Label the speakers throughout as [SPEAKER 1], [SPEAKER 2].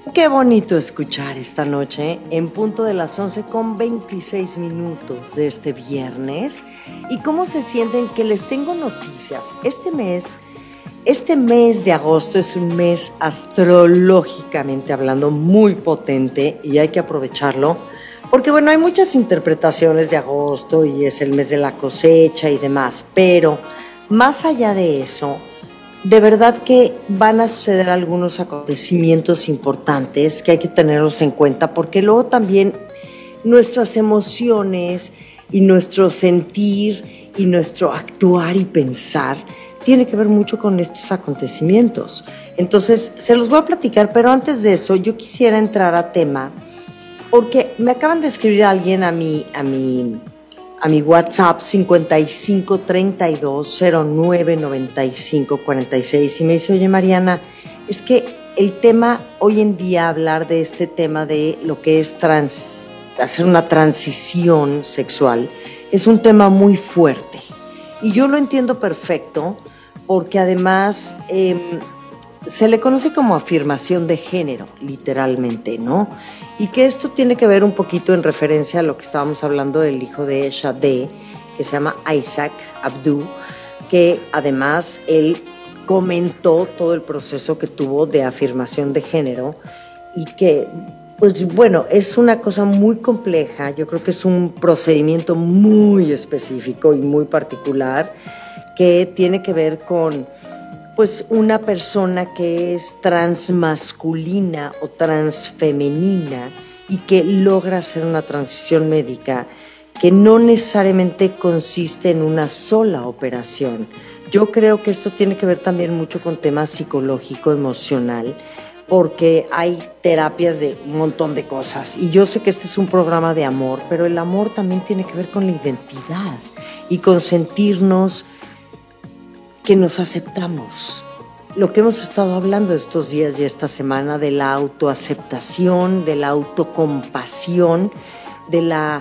[SPEAKER 1] Qué bonito escuchar esta noche en punto de las 11:26 de este viernes. ¿Y cómo se sienten? Que les tengo noticias. Este mes de agosto es un mes astrológicamente hablando muy potente y hay que aprovecharlo porque bueno, hay muchas interpretaciones de agosto y es el mes de la cosecha y demás, pero más allá de eso, de verdad que van a suceder algunos acontecimientos importantes que hay que tenerlos en cuenta porque luego también nuestras emociones y nuestro sentir y nuestro actuar y pensar tiene que ver mucho con estos acontecimientos. Entonces, se los voy a platicar, pero antes de eso yo quisiera entrar a tema porque me acaban de escribir alguien a mi WhatsApp 5532099546 y me dice, oye Mariana, es que el tema hoy en día, hablar de este tema de lo que es hacer una transición sexual, es un tema muy fuerte. Y yo lo entiendo perfecto porque además se le conoce como afirmación de género, literalmente, ¿no? Y que esto tiene que ver un poquito en referencia a lo que estábamos hablando del hijo de Shadé, que se llama Isaac Abdu, que además él comentó todo el proceso que tuvo de afirmación de género y que, pues bueno, es una cosa muy compleja. Yo creo que es un procedimiento muy específico y muy particular que tiene que ver con pues una persona que es transmasculina o transfemenina y que logra hacer una transición médica que no necesariamente consiste en una sola operación. Yo creo que esto tiene que ver también mucho con temas psicológico, emocional, porque hay terapias de un montón de cosas. Y yo sé que este es un programa de amor, pero el amor también tiene que ver con la identidad y con sentirnos que nos aceptamos. Lo que hemos estado hablando estos días y esta semana de la autoaceptación, de la autocompasión, de la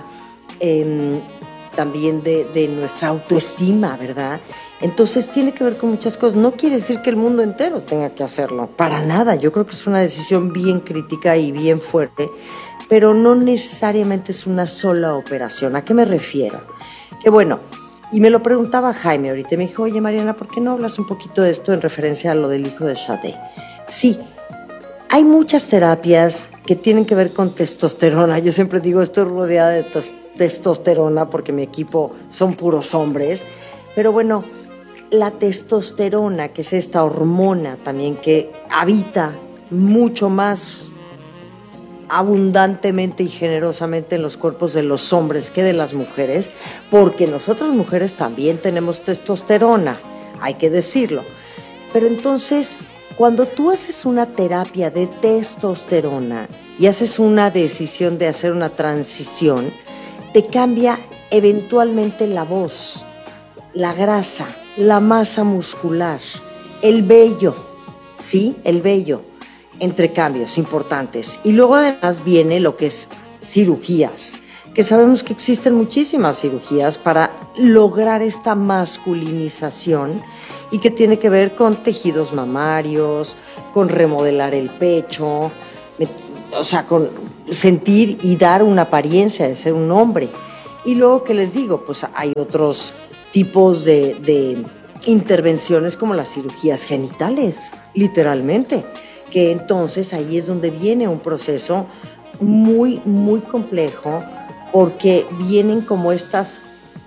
[SPEAKER 1] también de nuestra autoestima, ¿verdad? Entonces tiene que ver con muchas cosas. No quiere decir que el mundo entero tenga que hacerlo, para nada. Yo creo que es una decisión bien crítica y bien fuerte, pero no necesariamente es una sola operación. ¿A qué me refiero? Que bueno, y me lo preguntaba Jaime ahorita, me dijo, oye Mariana, ¿por qué no hablas un poquito de esto en referencia a lo del hijo de Shadé? Sí, hay muchas terapias que tienen que ver con testosterona. Yo siempre digo, estoy rodeada de testosterona porque mi equipo son puros hombres, pero bueno, la testosterona, que es esta hormona también que habita mucho más abundantemente y generosamente en los cuerpos de los hombres que de las mujeres, porque nosotras mujeres también tenemos testosterona, hay que decirlo. Pero entonces, cuando tú haces una terapia de testosterona y haces una decisión de hacer una transición, te cambia eventualmente la voz, la grasa, la masa muscular, el vello, ¿sí? El vello, entre cambios importantes. Y luego además viene lo que es cirugías, que sabemos que existen muchísimas cirugías para lograr esta masculinización y que tiene que ver con tejidos mamarios, con remodelar el pecho, o sea, con sentir y dar una apariencia de ser un hombre. Y luego, ¿qué les digo? Pues hay otros tipos de intervenciones como las cirugías genitales, literalmente, que entonces ahí es donde viene un proceso muy, muy complejo, porque vienen como estas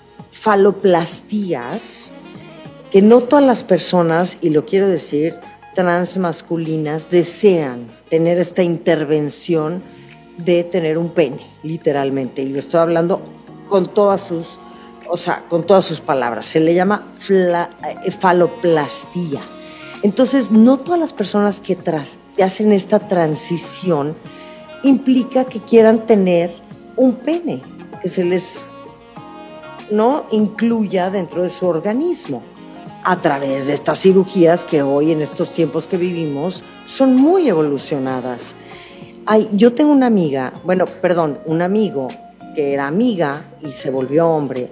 [SPEAKER 1] faloplastías que no todas las personas, y lo quiero decir, transmasculinas, desean tener esta intervención de tener un pene, literalmente, y lo estoy hablando con todas sus, o sea, con todas sus palabras. Se le llama faloplastía. Entonces, no todas las personas que hacen esta transición implica que quieran tener un pene, que se les no incluya dentro de su organismo a través de estas cirugías que hoy en estos tiempos que vivimos son muy evolucionadas. Yo tengo una amiga, un amigo que era amiga y se volvió hombre,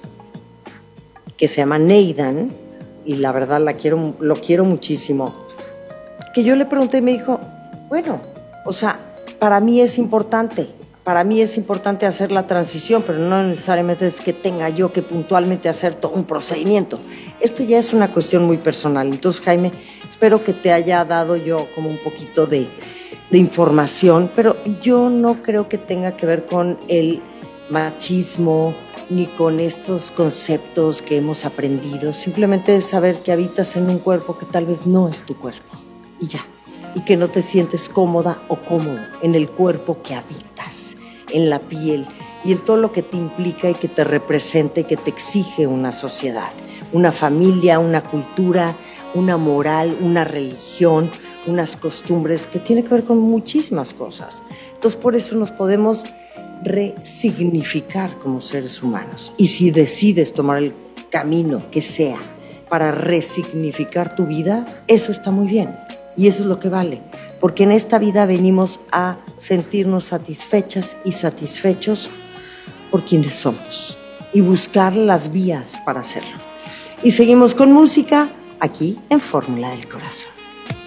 [SPEAKER 1] que se llama Neidan, y la verdad lo quiero muchísimo, que yo le pregunté y me dijo, bueno, O sea, para mí es importante hacer la transición, pero no necesariamente es que tenga yo que puntualmente hacer todo un procedimiento. Esto ya es una cuestión muy personal. Entonces, Jaime, espero que te haya dado yo como un poquito de información, pero yo no creo que tenga que ver con el machismo ni con estos conceptos que hemos aprendido. Simplemente es saber que habitas en un cuerpo que tal vez no es tu cuerpo y ya, y que no te sientes cómoda o cómodo en el cuerpo que habitas, en la piel y en todo lo que te implica y que te representa y que te exige una sociedad, una familia, una cultura, una moral, una religión, unas costumbres que tiene que ver con muchísimas cosas. Entonces, por eso nos podemos resignificar como seres humanos. Y si decides tomar el camino que sea para resignificar tu vida, eso está muy bien. Y eso es lo que vale. Porque en esta vida venimos a sentirnos satisfechas y satisfechos por quienes somos y buscar las vías para hacerlo. Y seguimos con música aquí en Fórmula del Corazón.